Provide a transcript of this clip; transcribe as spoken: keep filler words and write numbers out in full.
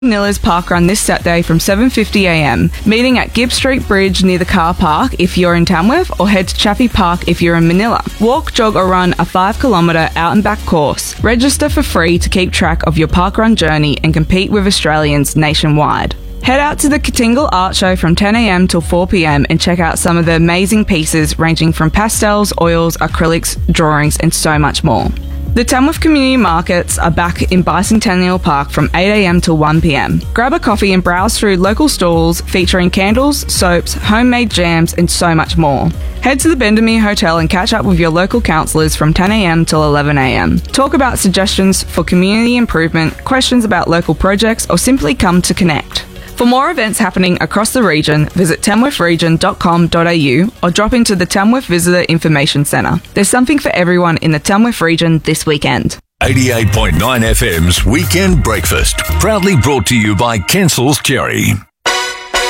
Manillas Parkrun this Saturday from seven fifty a m. Meeting at Gibb Street Bridge near the car park if you're in Tamworth, or head to Chaffey Park if you're in Manila. Walk, jog or run a five kilometre out and back course. Register for free to keep track of your parkrun journey and compete with Australians nationwide. Head out to the Katingal Art Show from ten a m till four p m and check out some of the amazing pieces ranging from pastels, oils, acrylics, drawings and so much more. The Tamworth Community Markets are back in Bicentennial Park from eight a m till one p m. Grab a coffee and browse through local stalls featuring candles, soaps, homemade jams and so much more. Head to the Bendemeer Hotel and catch up with your local councillors from ten a m till eleven a m. Talk about suggestions for community improvement, questions about local projects or simply come to connect. For more events happening across the region, visit tamworth region dot com dot a u or drop into the Tamworth Visitor Information Centre. There's something for everyone in the Tamworth region this weekend. eighty-eight point nine F M's Weekend Breakfast, proudly brought to you by Kensel's Cherry.